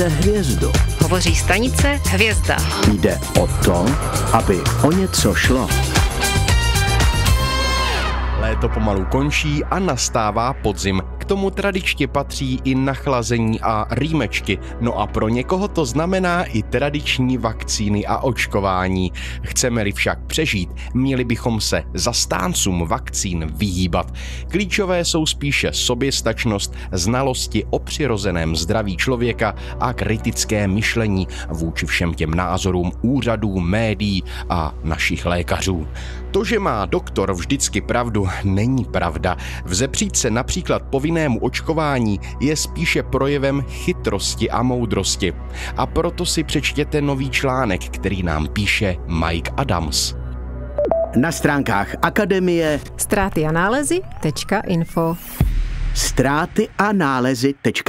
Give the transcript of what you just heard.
Máte hvězdu. Hovoří stanice Hvězda. Jde o to, aby o něco šlo. Léto pomalu končí a nastává podzim. K tomu tradičně patří i nachlazení a rýmečky. No a pro někoho to znamená i tradiční vakcíny a očkování. Chceme-li však přežít, měli bychom se zastáncům vakcín vyhýbat. Klíčové jsou spíše soběstačnost, znalosti o přirozeném zdraví člověka a kritické myšlení vůči všem těm názorům úřadů, médií a našich lékařů. To, že má doktor vždycky pravdu, není pravda. Vzepřít se například povinnému očkování je spíše projevem chytrosti a moudrosti. A proto si přečtěte nový článek, který nám píše Mike Adams. Na stránkách Akademie Ztráty a nálezy.info ztráty a nálezy.info